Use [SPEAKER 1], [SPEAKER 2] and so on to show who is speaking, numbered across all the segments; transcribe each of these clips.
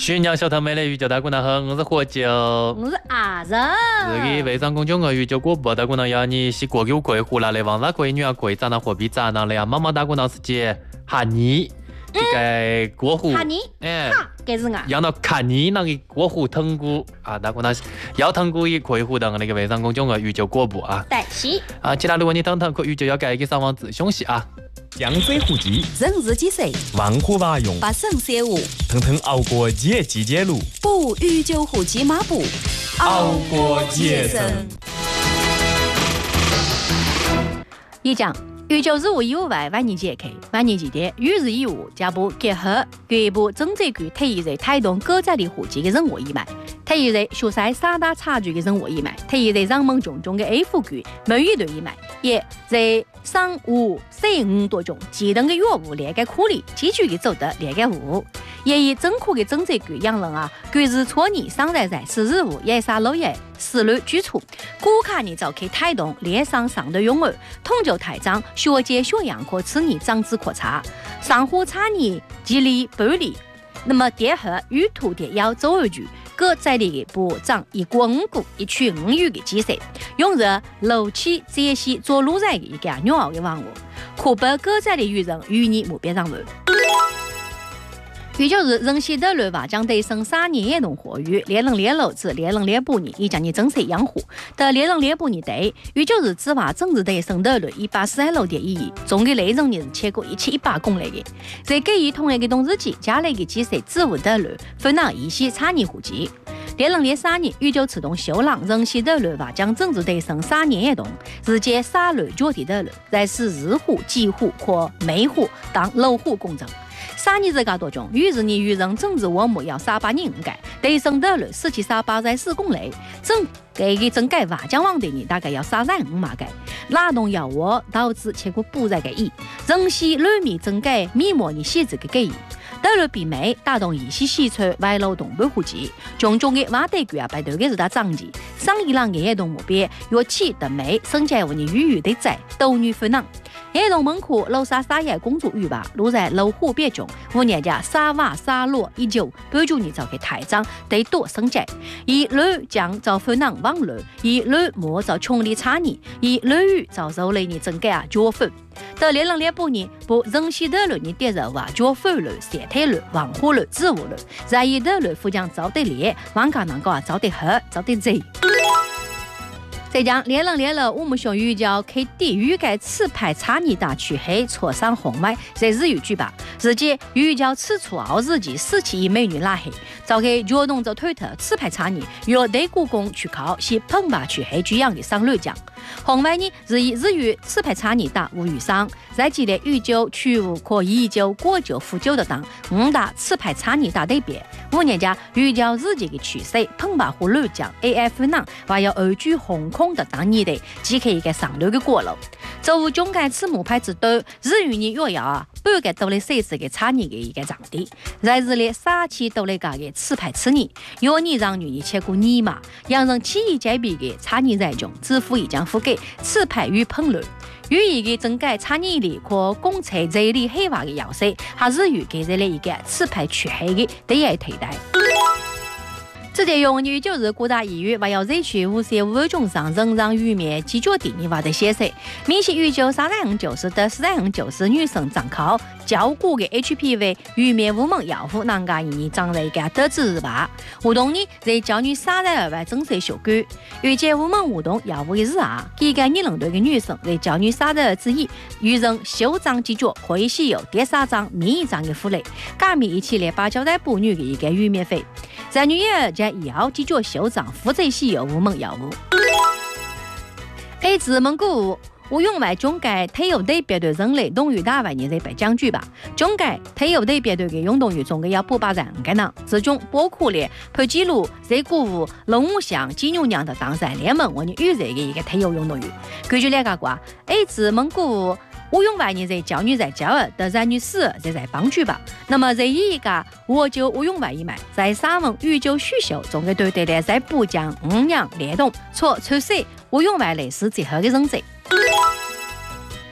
[SPEAKER 1] 徐娘小头妹的宇宙大姑娘好，我是火酒，
[SPEAKER 2] 我是阿仁。
[SPEAKER 1] 这个微商公众号宇宙广播大姑娘要你是过给我过胡了的，王啥闺女啊过长那货币长那的呀，妈妈大姑娘是姐哈尼，这个过户，
[SPEAKER 2] 哈尼，哈，这是啊。
[SPEAKER 1] 养到看你那个过户藤菇啊，大姑娘要藤菇也可以互动那个微商公众号宇宙广播啊。
[SPEAKER 2] 对，是。
[SPEAKER 1] 啊，其他的问题等等可宇宙要改给上网子凶喜啊。
[SPEAKER 3] 江水户籍，
[SPEAKER 4] 人日几岁？
[SPEAKER 3] 万户马用，
[SPEAKER 4] 八省三五，
[SPEAKER 3] 腾腾熬过野季节路，
[SPEAKER 4] 不与酒户籍马步，
[SPEAKER 3] 熬过野生。
[SPEAKER 2] 一讲宇宙事务以外万年节开，万年期间与日义务加步结合局部政治局体现在推动各在的户籍的任务义卖，体现在修缮三大差距的任务义卖，体现在人们种种的 A 区每一段义卖，也在商务45多种技能的业务连个库里继续的走得连个务，也以政府的政治局养人啊，每日错你上在是日务也啥老爷思路基础，顾客你就可以推动连上上的用儿，统筹台长学界学养可吃你长子可差，上户差你激励不利，那么结合与土地要走而局。各在的部长以过5股一区5域的基础，用着楼起这些做路在的一个鸟儿的网络，可把各在的与人与你目标上门。也就是人系的律法将对生3年也能活于连人连楼至连人连8年，以将你正式养护的连人连8年对，也就是执法政治对生的律146点1总的内容呢是超过1100公里的，在给予同一个东日期加了一个基础支付的律分纳一些差年户籍。连人连3年，宇宙启动修浪人系的律法将政治对生3年也动，直接杀律脚底的律，在是日户、几户或每户当楼户公证。3年这个多种，于是你与人政治我们要38年改，对生的律4738在4公里，整个整改瓦江网的你大概要35码改，拉动要我导致结果不再改意，人系律米整改密模你写这个改意。德律比美打动一些西村外劳动保户籍，种种的瓦地区啊，摆头的是他长期上一浪的动目标，约起的美生在乎你语的在斗女分囊。儿童门口楼沙沙野公主浴吧，路在楼户别中，5年家沙瓦沙落一九，帮助你找个台长得多生在，以律将找分囊网律，以律莫找穷力差你，以律语找受累你整改啊纠纷。到连人连8年，不人系的律你点肉啊，纠纷律、社体律、文化律、自务律，在一的律副将找得连，往家能够啊找得合，找得贼。再讲连人连了，我们想语叫开地域该次派差异大区黑挫伤红外，在日语剧吧，日记语叫此处熬日记47亿美女拉黑，早给决动着推特次派差异，由内故宫去考是澎湃区黑这样的商略讲。红外呢是以日语次派差异大无语商，在记得语就去无可以就过就复旧的当5大次派差异大对比。5年家语叫日记的趋势，澎湃湖略讲 AF 呢，还要2句红空的当你的，即可以给上流的过路。就中间此木牌之多，日语呢越要啊，不该都来设置个差异的一个场地，在日里杀气都来搞个次派次你，有你让女切过你嘛，让人起义改变的差异在中，支付已将付给次派与烹论。与一个整改差异里可公测这里黑化的要塞，还是与给这里一个次派去黑的对来替代。直接用语就是各大医院还要采取55种上仍然预免解决定义化的写设，明显语就390的490女生长考照顾的 HPV 预免无门药物能够以长在一个得知吧，活动呢在教你32万正式修改，预计无门活动药物的日啊，几个你能对的女生在教你32之一，与人修长解决可以使用第3章免1章的福利，改免一起来把交代妇女的一个预免费，在女儿以后解决修长负责使用无门药物。自蒙古我用外中改体育队别队人类动于大外年在北将军吧，中改体育队别队的运动员总共要800人个呢，其中包括了潘基路、热鼓舞、龙武祥、金牛娘的当赛联盟和你预热的一个体育运动员。根据了解过，自蒙古我用外年在教女在教儿的男女4在帮助吧。那么在一个我就我用外一买，在3文宇宙需求总个对对的在不将5样联动错测试我用外类似结合的人者。这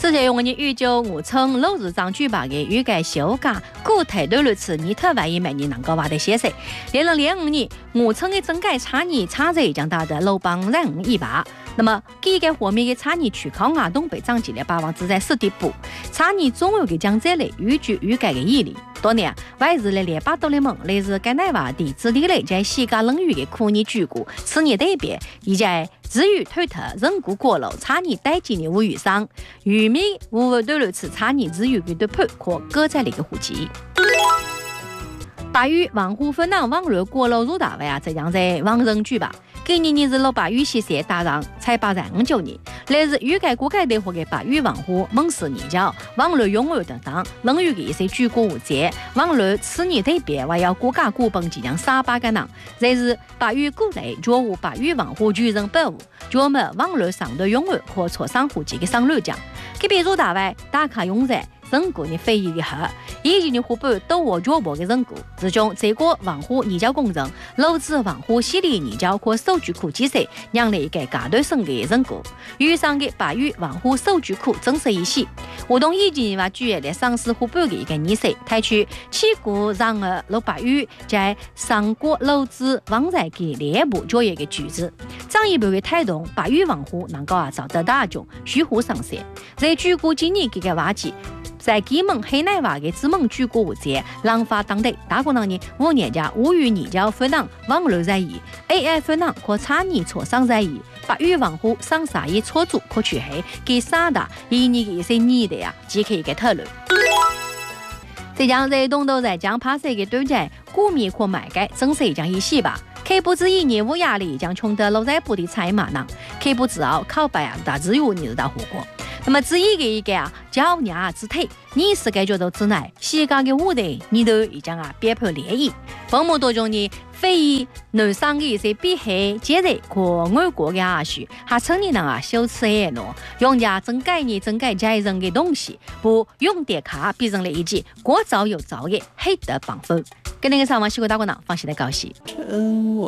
[SPEAKER 2] 此前我们预计我村老市长举办的预计休假固态段落次尼特万亿每年能够挖得显示，2005年我村的整改产业产值将达到6.5亿。那么，这个方面的产业出口额东北涨起了4.8%，产业总额的降载率预计的比例。当年，外日的200多的梦，类似该内瓦地质地类在世界领域的科研举国，此年代表以及至于推特人工过路产业代金的无语上，渔民无对了此产业资源的突破各在的一个户籍。8月王湖分南网络过路入大会这样在网上举办。今年是600月西线打上才859年，来自预计国家队或的8月王湖、蒙氏研究、网络拥有等等领域的一些举国无界，网络此年代表还有国家股本即将300个人，这是8月古代作为8月王湖巨人保护，专门网络上的拥有和磋商户籍的商略奖，给别做大会打卡用在。人工的非遗的好，以及的伙伴都我脚步的人工，其中这个网户研究工程、楼子网户系列研究和数据库建设，让了一个阶段性的人工。遇上的8月网户数据库正式一系，活动以及话举来上市伙伴的一个仪式，提出起股让600月在上国楼子网站给内部作业的句子，进一步的推动8月网户能够找到大众虚户上线，在举国今年这个话题。在基门黑内瓦的资本举国无界，浪发当地大国人5年家无语研究分享网络在意 AI 分享和产业磋商在意8月网户上啥业操作可取黑给3大1年的一些年代即可以给讨论。这将在东都在将拍摄的对战股民和买家正式将一系吧。开播之一业务压力将冲得老在部的财马囊，开播之后靠白大自由你知道火锅。那么之一的一个脚丫之腿，你是该觉得之内，西港的舞台你都已经别破涟漪。风魔多中呢，非遗南上的一些比黑节日和外国的阿叔，还成年人羞耻爱诺，用家整改你整改家人的东西，不用点卡变成了一句过早有早的黑的绑风。跟那个上网西国大国囊放心的高兴。